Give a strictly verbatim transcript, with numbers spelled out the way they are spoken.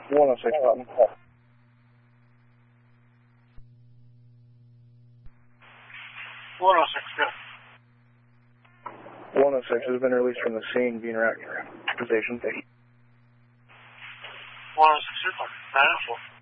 one oh six button. one oh six, good. one oh six has been released from the scene, being racked. Position. one oh six, super. nine oh four.